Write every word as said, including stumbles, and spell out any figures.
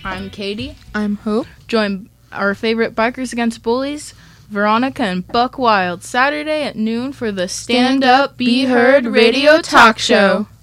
I'm Katie. I'm Hope. Join our favorite Bikers Against Bullies, Veronica and Buck Wild, Saturday at noon for the Stand Up, Be Heard radio talk show.